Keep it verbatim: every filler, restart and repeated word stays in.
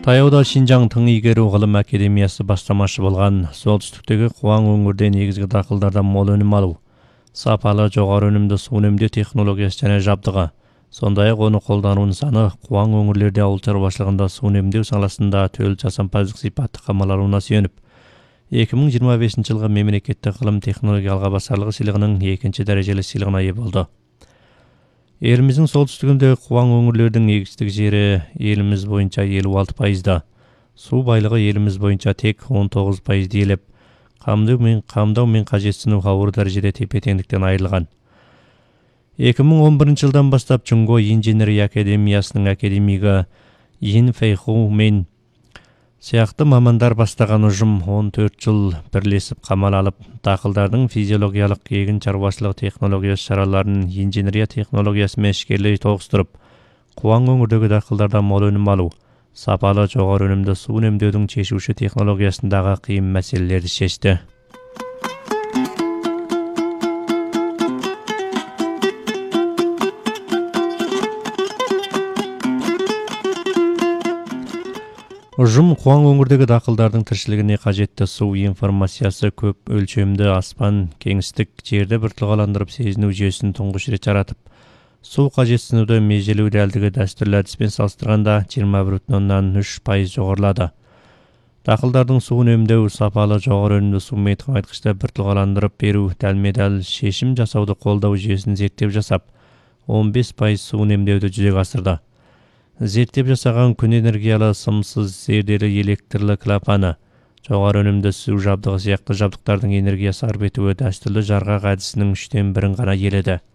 Таяуда Шинжаң тың игеру ғылым академиясы бастамашы болған солтүстіктегі Қуаң өңірде негізгі дақылдардан мол өнім алу, сапалы жоғары өнімді су үнемдеу технологиясы және жабдығы, сондай-ақ оны қолдану нысаны Қуаң өңірлерде ауыл шаруашылығында су үнемдеу саласында төл жасампаздық сипатты қамалауына сүйеніп, екі мың жиырма бесінші жылғы мемлекеттік ғылым технология алғабасарлығы сыйлығының екінші дәрежелі сыйлығына ие болды. Еліміздің солтүстігінде Қуаң өңірлердің егістік жері еліміз бойынша елу алты пайызда, су байлығы еліміз бойынша тек он тоғыз пайыз деліп, қамдау мен қамдау мен қажетсіну ауыр дәрежеде тепе-теңдіктен айырылған. екі мың он бірінші жылдан бастап Чунго инженерия академиясының академигі Йин Фэйху мен сияқты мамандар бастаған ұжым он төрт жыл бірлесіп қамал алып, дақылдардың физиологиялық егін шаруашылығы технологиясы шараларын инженерия технологиясымен ішкерлей тоғыстырып, Қуаң өңірдегі дақылдардан мол өнім алу, сапалы жоғары өнімді су үнемдеудің шешуші технологиясындағы қиын мәселелерді шешті. Ұжым Қуаң өңірдегі дақылдардың тіршілігіне қажетті су информациясы көп өлшемді аспан, кеңістік, жерді біртұлғаландырып сезіну жүйесін тұңғыш рет жаратып, су қажетсінуді межелеу дәлдігі дәстүрлі әдіспен салыстырғанда жиырма бір бүтін оннан үш пайыз жоғарылады. Дақылдардың су үнемдеу, сапалы жоғары өнімді су тыңайтқышты біртұлғаландырып беру, дәлме-дәл шешім жасауды қолдау жүйесін зерттеп жасап, он бес пайыз су үнемдеуді жүзеге асырды. Зерттеп жасаған күн энергиялы сымсыз зерделі электрлі клапаны, жоғары өнімді су жабдығы сияқты жабдықтардың энергия сарп етуі дәстүрлі жарғақ әдісінің үштен бірін ғана иеледі.